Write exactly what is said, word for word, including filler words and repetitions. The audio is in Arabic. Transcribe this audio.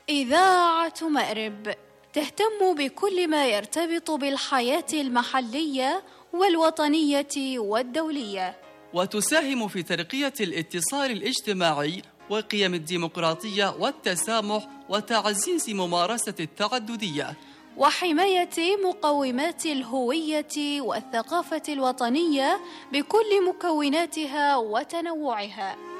إذاعة مأرب تهتم بكل ما يرتبط بالحياة المحلية والوطنية والدولية، وتساهم في ترقية الاتصال الاجتماعي وقيم الديمقراطية والتسامح وتعزيز ممارسة التعددية، وحماية مقومات الهوية والثقافة الوطنية بكل مكوناتها وتنوعها.